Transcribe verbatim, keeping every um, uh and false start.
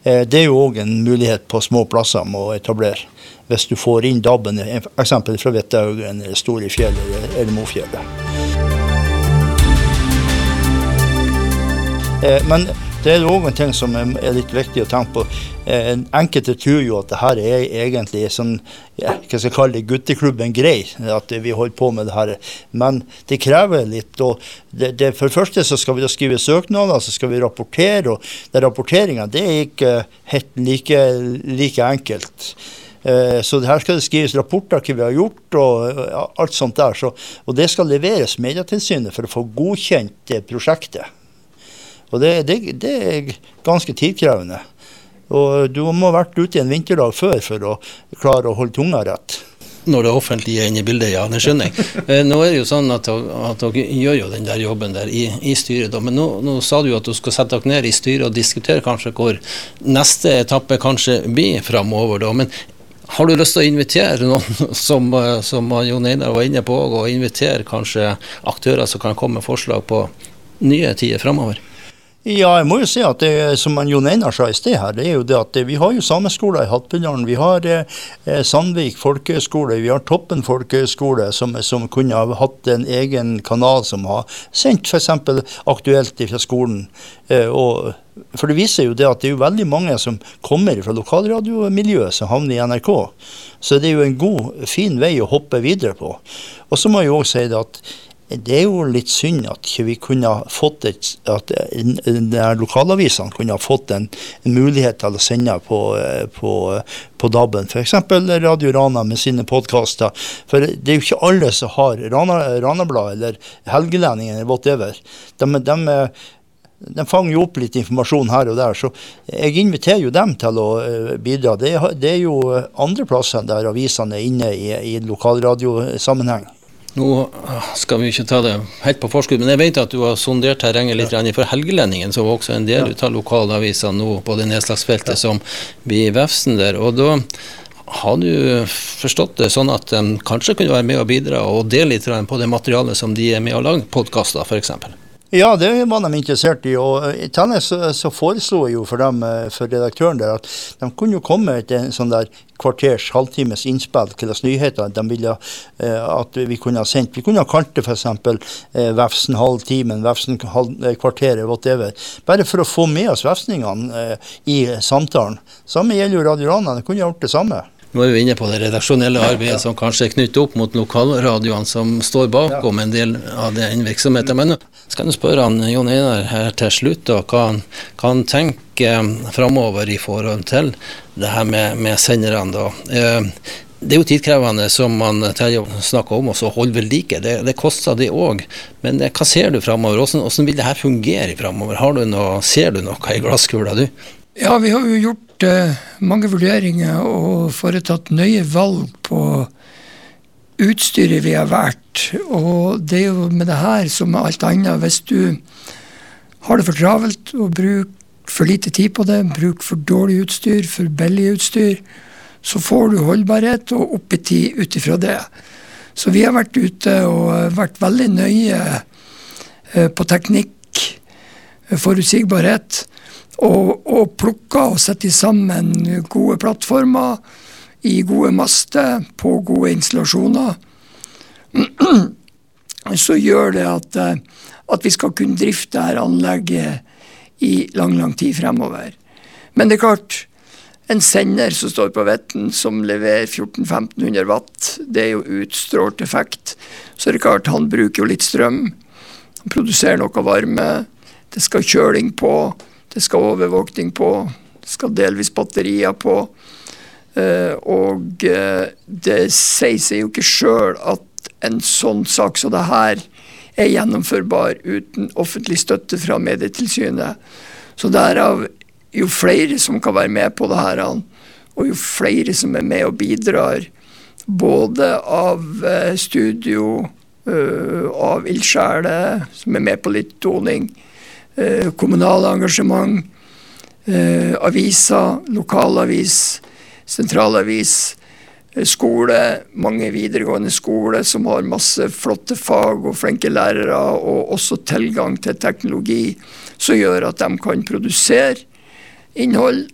Det er jo også en mulighet på små plasser med å etablere. Hvis du får inn dabben, for eksempel fra Vettehaugen, Storefjell eller Mofjellet. Men det er også en ting som er litt viktig å tenke på. Enkelte tror jo at det her er egentlig sånn, ja, hva skal jeg kalle det, gutteklubben grei, at vi holder på med det her. Men det krever litt, og det, det, for det første så skal vi da skrive søknader, så skal vi rapportere, og det rapporteringen, det er ikke helt like, like enkelt. Så det her skal det skrives rapporter hva vi har gjort og alt sånt der, så, og det skal leveres Medietilsynet for å få godkjent det prosjektet. Og det, det, det er ganske tidkrevende. Og du må ha vært ute i en vinterdag før for å klare å holde tunga rett. Når det offentlige er inne i bildet, ja, det skjønner jeg. Nå er det jo sånn at, at dere gjør jo den der jobben der i, i styret, da. Men nå, nå sa du jo at du skal sette dere ned i styret og diskutere kanskje hvor neste etappe kanskje blir fremover, da. Men har du lyst til å invitere noen som, som Jon Einar var inne på, og invitere kanskje aktører som kan komme med forslag på nye tider fremover? Ja, jeg må jo si at det, som Jon Einar sa i sted her, det er jo det at vi har jo sameskoler i Hattfjelldalen, vi har eh, Sandvik folkehøgskole, vi har Toppen folkehøgskole som, som kunne ha hatt en egen kanal som har sendt for eksempel aktuelt fra skolen. Eh, og, for det viser jo det at det er jo veldig mange som kommer fra lokalradiomiljøet som havner i N R K. Så det er jo en god, fin vei å hoppe videre på. Og så må jeg jo også si det at det er jo litt synd at vi kunne ha fått et, at lokalavisene kunne ha fått en, en mulighet til å sende på, på, på DAB-en, for eksempel Radio Rana med sine podcaster. For det er jo ikke alle som har Rana, Ranablad eller Helgelendingen eller whatever. De, de, de fanger jo opp litt informasjon her og der, så jeg inviterer jo dem til å bidra. Det er, det er jo andre plasser der avisene er inne i, i lokalradiosammenheng. Nå skal vi ikke ta det helt på forskudd, men jeg vet at du har sondert terrenget litt ja. For Helgelendingen, som var også en del ja. Av lokalaviser nå på det nedslagsfeltet ja. Som blir i Vefsn der, og da har du forstått det sånn at de kanskje kunne være med å bidra og dele litt på det materialet som de er med å lage podcaster for eksempel? Ja, det var de interessert i, og i tillegg så, så foreslo jeg jo for dem, for redaktøren der, at de kunne jo komme til en sånn der kvarters, halvtimes innspill til oss nyheter de ville eh, at vi kunne ha sendt. Vi kunne ha kalt det for eksempel eh, Vefsn halvtimen, Vefsn kvarteret, whatever. Bare for å få med oss vefsningene eh, i samtalen. Samme gjelder jo Radio Rana, de kunne ha gjort det samme. Nå er vi inne på det redaksjonelle arbeidet som kanskje er knyttet opp mot lokalradioene som står bakom en del av det virksomheten. Men nå skal jeg spørre han, Jon Einar her til slutt, da, hva han kan tenke fremover i forhold til det her med, med senderne. Da. Det er jo tidkrevende som man snakker om, og så holde vel like. Det, det koster det også. Men hva ser du fremover? Hvordan, hvordan vil det her fungere fremover? Har du noe, ser du noe i glasskula, du? Ja, vi har jo gjort eh, mange vurderinger og foretatt nøye valg på utstyret vi har vært. Og det er jo med det her som med alt annet. Hvis du har det for travelt og bruker for lite tid på det, bruker for dårlig utstyr, for billig utstyr, så får du holdbarhet og oppetid ut ifra det. Så vi har vært ute og vært veldig nøye eh, på teknikk, forutsigbarhet, Og, og plukka og sette sammen gode plattformer i gode master på gode installasjoner, så gjør det at, at vi skal kunne drifte her anlegget i lang, lang tid fremover. Men det er klart, en sender som står på vetten som leverer fjorten til femten hundre watt, det er jo utstrålt effekt. Så er det klart, han bruker jo litt strøm, han produserer noe varme, det skal kjøling på, det skal overvåkning på, det skal delvis batterier på, uh, og uh, det sier seg jo ikke selv at en sånn sak som det her er gjennomførbar uten offentlig støtte fra Medietilsynet. Så derav jo flere som kan være med på det her, og jo flere som er med og bidrar, både av uh, studio, uh, av ildsjeler som er med på litt toning, Eh, kommunale engasjement, eh, aviser, lokalavis, sentralavis, eh, skole, mange videregående skole som har masse flotte fag og flinke lærere, og også tilgang til teknologi som gjør at de kan produsere innhold